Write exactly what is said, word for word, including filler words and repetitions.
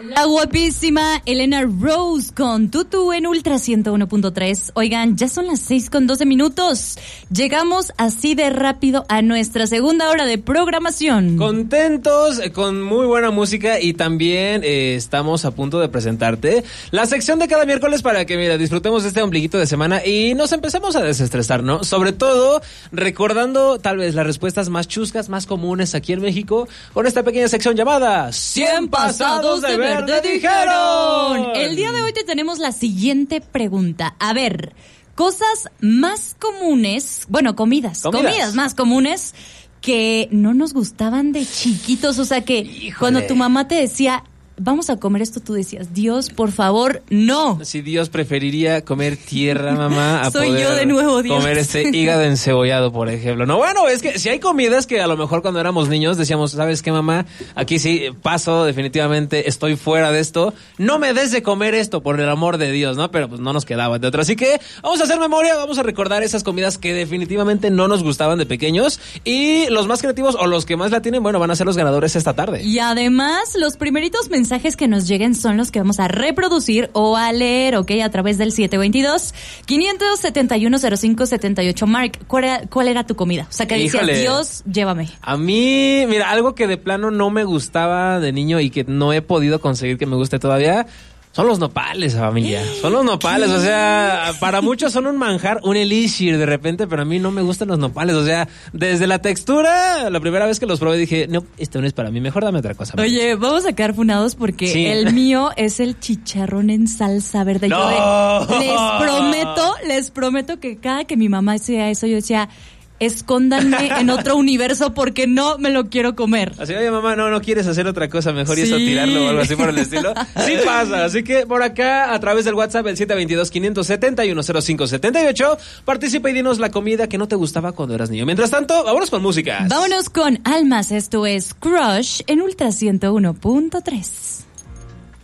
La guapísima Elena Rose con Tutu en Ultra ciento uno punto tres. Oigan, ya son las seis con doce minutos. Llegamos así de rápido a nuestra segunda hora de programación. Contentos, con muy buena música y también eh, estamos a punto de presentarte la sección de cada miércoles para que, mira, disfrutemos de este ombliguito de semana y nos empecemos a desestresar, ¿no? Sobre todo recordando tal vez las respuestas más chuscas, más comunes aquí en México con esta pequeña sección llamada cien pasados de verde dijeron. El día de hoy te tenemos la siguiente pregunta. A ver, cosas más comunes, bueno, comidas, comidas, comidas más comunes que no nos gustaban de chiquitos. O sea que Híjole. Cuando tu mamá te decía, vamos a comer esto, tú decías, Dios, por favor, no. Si Dios preferiría comer tierra, mamá, a Soy poder yo de nuevo, Dios. comer este hígado encebollado, por ejemplo. No, bueno, es que si hay comidas que a lo mejor cuando éramos niños decíamos, ¿sabes qué, mamá? Aquí sí paso, definitivamente estoy fuera de esto. No me des de comer esto, por el amor de Dios, ¿no? Pero pues no nos quedaba de otra. Así que vamos a hacer memoria, vamos a recordar esas comidas que definitivamente no nos gustaban de pequeños. Y los más creativos o los que más la tienen, bueno, van a ser los ganadores esta tarde. Y además, los primeritos mensajes mensajes que nos lleguen son los que vamos a reproducir o a leer, ¿ok? A través del siete dos dos, cinco siete uno, cero cinco siete ocho. Mark, ¿cuál era, cuál era tu comida? O sea, que decías, Híjole. Dios, llévame. A mí, mira, algo que de plano no me gustaba de niño y que no he podido conseguir que me guste todavía, son los nopales, familia. Son los nopales, o sea, para muchos son un manjar, un elixir de repente, pero a mí no me gustan los nopales. O sea, desde la textura, la primera vez que los probé dije, no, esto no es para mí, mejor dame otra cosa. Oye, vamos a quedar funados porque sí. El mío es el chicharrón en salsa verde. No. Yo de, les prometo, les prometo que cada que mi mamá decía eso, yo decía, escóndanme en otro universo porque no me lo quiero comer. Así, oye, mamá, no, no quieres hacer otra cosa, mejor sí. y eso tirarlo o algo así por el estilo. Sí pasa, así que por acá, a través del WhatsApp, el siete dos dos, cinco siete uno, cero cinco siete ocho, participa y dinos la comida que no te gustaba cuando eras niño. Mientras tanto, vámonos con música. Vámonos con Almas, esto es Crush en Ultra ciento uno punto tres.